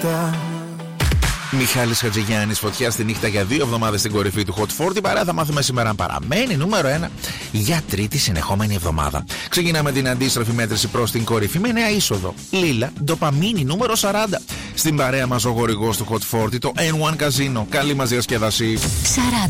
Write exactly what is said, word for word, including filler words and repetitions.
Μιχάλης Χατζηγιάννης, φωτιά στη νύχτα για δύο εβδομάδες στην κορυφή του Hot σαράντα. Παρά θα μάθουμε σήμερα αν παραμένει νούμερο ένα για τρίτη συνεχόμενη εβδομάδα. Ξεκινάμε την αντίστροφη μέτρηση προς την κορυφή με νέα είσοδο. Λίλα, ντοπαμίνη νούμερο σαράντα. Στην παρέα μας ο γορηγός του Hot σαράντα, το εν ουάν Casino. Καλή μας διασκέδαση. σαράντα.